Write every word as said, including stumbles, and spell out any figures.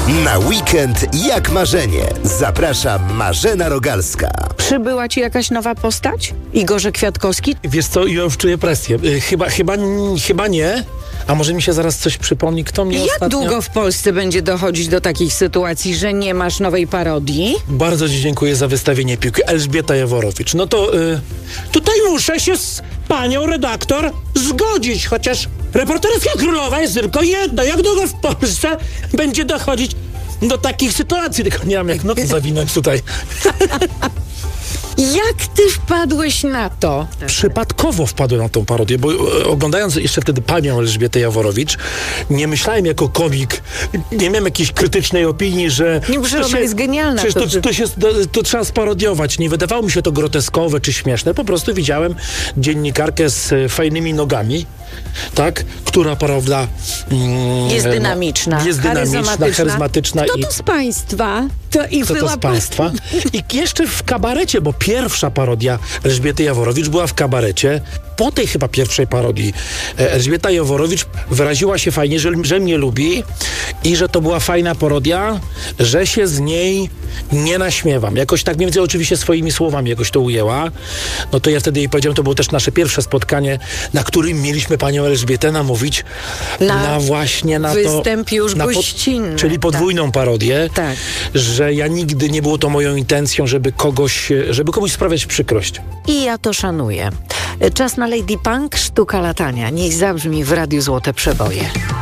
Na weekend jak marzenie. Zaprasza Marzena Rogalska. Przybyła ci jakaś nowa postać? Igorze Kwiatkowski? Wiesz co, ja już czuję presję. Y, Chyba, chyba, chyba nie. A może mi się zaraz coś przypomni, kto mnie Jak ostatnio... długo w Polsce będzie dochodzić do takich sytuacji, że nie masz nowej parodii? Bardzo ci dziękuję za wystawienie piłki. Elżbieta Jaworowicz. No to y, tutaj muszę się z panią redaktor zgodzić, chociaż reporterska królowa jest tylko jedna. Jak długo w Polsce będzie dochodzić do takich sytuacji? Tylko nie mam jak nocy zawinąć tutaj. Jak ty wpadłeś na to? Przypadkowo wpadłem na tą parodię, bo e, oglądając jeszcze wtedy panią Elżbietę Jaworowicz, nie myślałem jako komik, nie miałem jakiejś krytycznej opinii, że... Nie, że to ona jest genialna. Przecież to, To- to, się, to, to trzeba sparodiować. Nie wydawało mi się to groteskowe czy śmieszne. Po prostu widziałem dziennikarkę z e, fajnymi nogami, tak, która, prawda... Mm, Jest no, dynamiczna, jest dynamiczna, charyzmatyczna. charyzmatyczna Kto i... to z państwa? To i Co to była z państwa? I jeszcze w kabarecie, bo pierwsza parodia Elżbiety Jaworowicz była w kabarecie. Po tej chyba pierwszej parodii e, Elżbieta Jaworowicz wyraziła się fajnie, że, że mnie lubi i że to była fajna parodia, że się z niej nie naśmiewam. Jakoś tak mniej więcej oczywiście swoimi słowami jakoś to ujęła. No to ja wtedy jej powiedziałem, to było też nasze pierwsze spotkanie, na którym mieliśmy panią Elżbietę namówić Na na, właśnie na występ to... już na pod- gościnny, Czyli podwójną parodię. Tak. Że ja nigdy nie było to moją intencją, żeby kogoś, żeby komuś sprawiać przykrość. I ja to szanuję. Czas na Lady Punk, sztuka latania. Niech zabrzmi w Radiu Złote Przeboje.